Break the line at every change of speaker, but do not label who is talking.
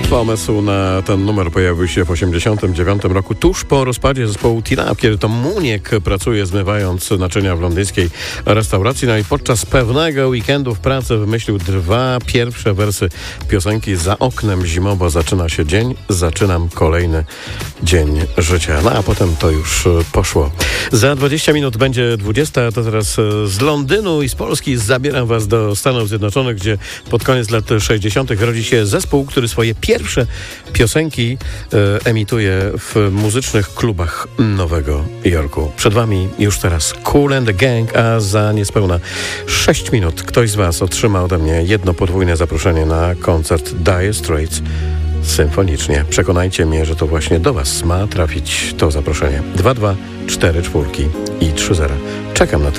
Pomysł na ten numer pojawił się w 1989 roku, tuż po rozpadzie zespołu Tina, kiedy to Muniek pracuje zmywając naczynia w londyńskiej restauracji. No i podczas pewnego weekendu w pracy wymyślił dwa pierwsze wersy piosenki Za oknem zimowo zaczyna się dzień, zaczynam kolejny dzień życia. No a potem to już poszło. Za 20 minut będzie 20, to teraz z Londynu i z Polski zabieram was do Stanów Zjednoczonych, gdzie pod koniec lat 60. rodzi się zespół, który swoje pierwsze piosenki emituje w muzycznych klubach Nowego Jorku. Przed wami już teraz Kool and the Gang, a za niespełna 6 minut ktoś z was otrzyma ode mnie jedno podwójne zaproszenie na koncert Dire Straits symfonicznie. Przekonajcie mnie, że to właśnie do was ma trafić to zaproszenie. 224 i 30. Czekam na telefon.